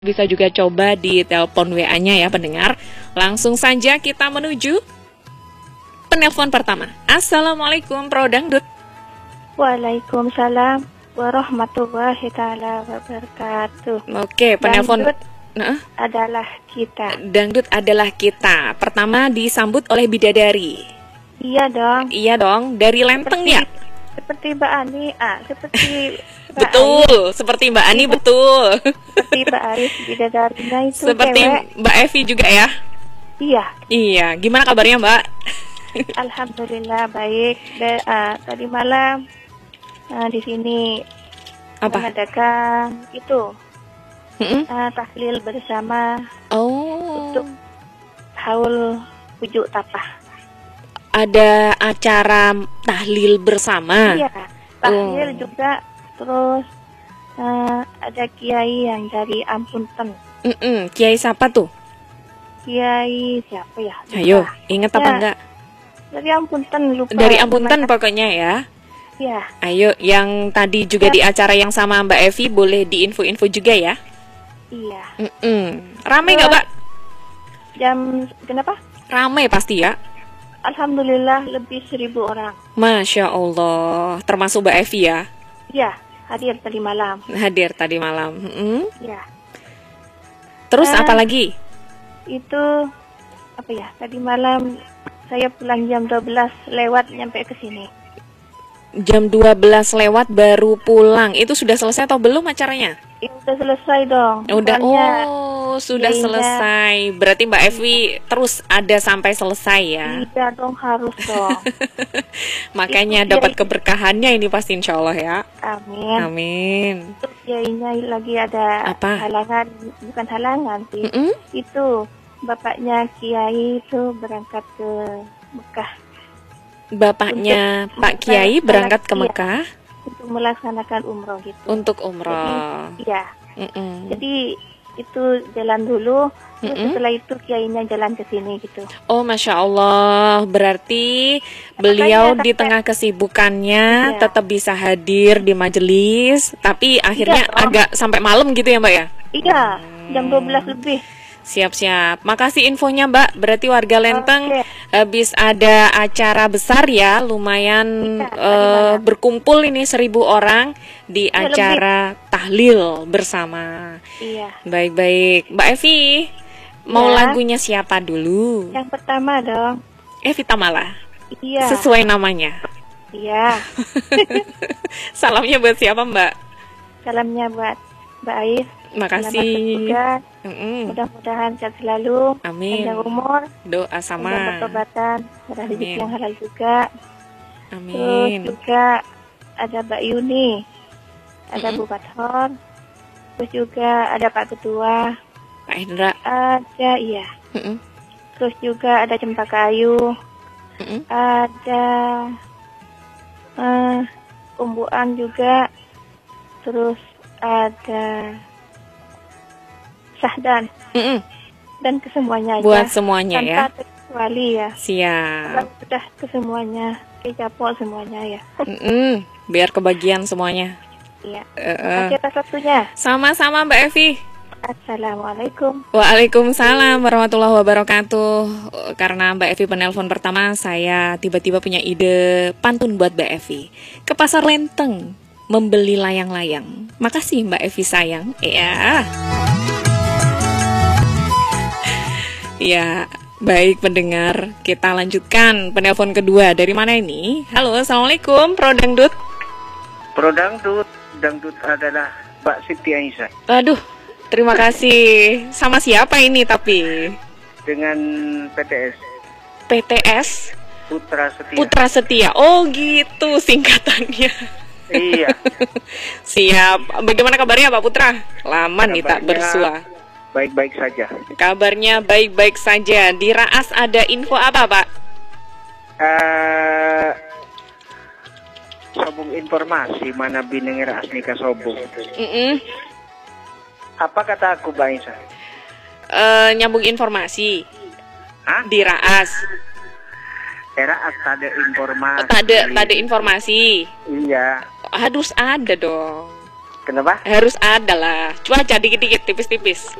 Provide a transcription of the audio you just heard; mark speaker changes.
Speaker 1: Bisa juga coba di telepon WA-nya ya pendengar. Langsung saja kita menuju penelpon pertama. Assalamualaikum Pro Dangdut.
Speaker 2: Waalaikumsalam warahmatullahi ta'ala wabarakatuh.
Speaker 1: Oke, penelpon
Speaker 2: adalah kita.
Speaker 1: Dangdut adalah kita. Pertama disambut oleh bidadari.
Speaker 2: Iya dong.
Speaker 1: Iya dong, dari Lenteng ya?
Speaker 2: Seperti Mbak Ani, seperti Mbak
Speaker 1: betul, seperti Mbak Ani, betul.
Speaker 2: Seperti Mbak Aris, bidadarinya itu
Speaker 1: seperti
Speaker 2: cewek.
Speaker 1: Mbak Evi juga ya?
Speaker 2: Iya.
Speaker 1: Iya, gimana kabarnya Mbak?
Speaker 2: Alhamdulillah baik. Tadi malam di sini mengadakan itu tahlil bersama untuk haul pujuk tapah.
Speaker 1: Ada acara tahlil bersama.
Speaker 2: Iya, tahlil juga. Terus ada kiai yang dari Ampunten.
Speaker 1: Kiai siapa tuh?
Speaker 2: Kiai siapa ya? Lupa.
Speaker 1: Ayo, ingat apa enggak?
Speaker 2: Dari Ampunten, lupa.
Speaker 1: Dari Ampunten pokoknya ya.
Speaker 2: Iya.
Speaker 1: Ayo, yang tadi juga di acara yang sama Mbak Evi, boleh diinfo-info juga ya?
Speaker 2: Iya.
Speaker 1: Ramai nggak Mbak?
Speaker 2: Kenapa?
Speaker 1: Ramai pasti ya.
Speaker 2: Alhamdulillah lebih 1.000 orang.
Speaker 1: Masya Allah, termasuk Mbak Evi ya?
Speaker 2: Iya, hadir tadi malam.
Speaker 1: Hadir tadi malam.
Speaker 2: Iya.
Speaker 1: Terus apa lagi?
Speaker 2: Itu apa ya? Tadi malam saya pulang jam 12 lewat nyampe ke sini.
Speaker 1: Jam 12 lewat baru pulang. Itu sudah selesai atau belum acaranya?
Speaker 2: Sudah selesai dong.
Speaker 1: Sudah selesai. Berarti Mbak Evi terus ada sampai selesai ya?
Speaker 2: Iya dong, harus dong.
Speaker 1: Makanya dapat keberkahannya ini pasti insya Allah ya.
Speaker 2: Amin.
Speaker 1: Amin.
Speaker 2: Itu kiainya lagi ada halangan, bukan halangan sih. Itu bapaknya kiai itu berangkat ke Mekah.
Speaker 1: Bapaknya Pak Kiai berangkat ke Mekah
Speaker 2: untuk melaksanakan umroh gitu.
Speaker 1: Untuk umroh.
Speaker 2: Jadi, iya. Jadi itu jalan dulu, terus setelah itu kiainya jalan ke sini gitu.
Speaker 1: Oh, Masya Allah, berarti beliau di tengah kesibukannya tetap bisa hadir di majelis, tapi akhirnya agak sampai malam gitu ya Mbak ya?
Speaker 2: Iya, jam 12 lebih.
Speaker 1: Siap-siap. Makasih infonya Mbak. Berarti warga Lenteng habis ada acara besar ya, lumayan berkumpul ini 1.000 orang di acara tahlil bersama.
Speaker 2: Iya.
Speaker 1: Baik-baik. Mbak Evi, mau lagunya siapa dulu?
Speaker 2: Yang pertama dong.
Speaker 1: Evi Tamala.
Speaker 2: Iya.
Speaker 1: Sesuai namanya.
Speaker 2: Iya.
Speaker 1: Salamnya buat siapa Mbak?
Speaker 2: Salamnya buat Mbak Ais.
Speaker 1: Makasih.
Speaker 2: Mudah-mudahan sehat selalu.
Speaker 1: Amin.
Speaker 2: Panjang umur.
Speaker 1: Doa sama.
Speaker 2: Dan bertobatan. Rezeki yang halal juga.
Speaker 1: Amin.
Speaker 2: Terus juga ada Mbak Yuni. Ada Bu Bathor. Terus juga ada Pak Ketua.
Speaker 1: Pak Hendra.
Speaker 2: Ada, iya. Terus juga ada Cempaka Ayu. Ada Umbuan juga. Terus ada Sahdan dan kesemuanya
Speaker 1: buat semuanya ya,
Speaker 2: tanpa terkecuali ya.
Speaker 1: Siap.
Speaker 2: Sudah kesemuanya, kecapol semuanya ya.
Speaker 1: Biar kebagian semuanya.
Speaker 2: Iya. Terima atas waktunya.
Speaker 1: Sama-sama Mbak Evi.
Speaker 2: Assalamualaikum.
Speaker 1: Waalaikumsalam warahmatullahi wabarakatuh. Karena Mbak Evi penelpon pertama, saya tiba-tiba punya ide pantun buat Mbak Evi. Ke pasar Lenteng membeli layang-layang. Makasih Mbak Evi sayang. Ya. Ya, baik pendengar, kita lanjutkan penelpon kedua. Dari mana ini? Halo, Assalamualaikum, Pro Dangdut.
Speaker 3: Pro Dangdut, Dangdut adalah Mbak Siti Aisyah.
Speaker 1: Aduh, terima kasih. Sama siapa ini tapi?
Speaker 3: Dengan PTS.
Speaker 1: PTS?
Speaker 3: Putra Setia.
Speaker 1: Putra Setia, oh gitu singkatannya.
Speaker 3: Iya.
Speaker 1: Siap, bagaimana kabarnya Pak Putra? Lama nih tak bersua.
Speaker 3: Baik-baik saja.
Speaker 1: Kabarnya baik-baik saja. Di Raas ada info apa, Pak?
Speaker 3: Sobung informasi mana bineng Raas nikah sobung. Apa kata aku, Mbak Aisyah?
Speaker 1: Nyambung informasi.
Speaker 3: Hah?
Speaker 1: Di Raas.
Speaker 3: Raas tak ada informasi.
Speaker 1: Tak ada informasi.
Speaker 3: Iya.
Speaker 1: Harus ada dong.
Speaker 3: Kenapa?
Speaker 1: Harus ada lah. Cuaca dikit-dikit, tipis-tipis.